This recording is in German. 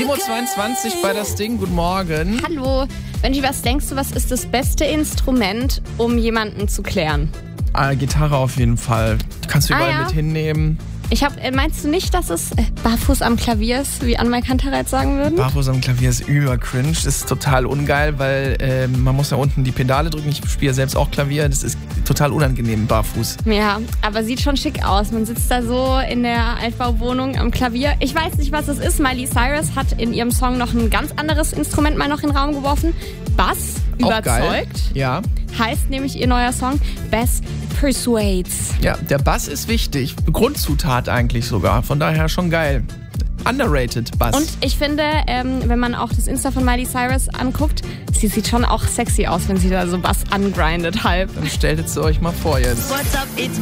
7.22 Uhr bei das Ding. Guten Morgen. Hallo. Benji, was denkst du, was ist das beste Instrument, um jemanden zu klären? Gitarre auf jeden Fall. Die kannst du überall mit hinnehmen. Meinst du nicht, dass es barfuß am Klavier ist, wie Anmai Kantereit sagen würden? Barfuß am Klavier ist cringe. Das ist total ungeil, weil man muss ja unten die Pedale drücken. Ich spiele selbst auch Klavier. Das ist total unangenehm, barfuß. Ja, aber sieht schon schick aus. Man sitzt da so in der Altbauwohnung am Klavier. Ich weiß nicht, was es ist. Miley Cyrus hat in ihrem Song noch ein ganz anderes Instrument mal noch in den Raum geworfen. Bass, auch überzeugt. Geil. Ja. Heißt nämlich ihr neuer Song Bass Persuades. Ja, der Bass ist wichtig. Grundzutat eigentlich sogar. Von daher schon geil. Underrated Bass. Und ich finde, wenn man auch das Insta von Miley Cyrus anguckt, sie sieht schon auch sexy aus, wenn sie da so Bass angrindet halb. Dann stellt es euch mal vor jetzt. What's up, it's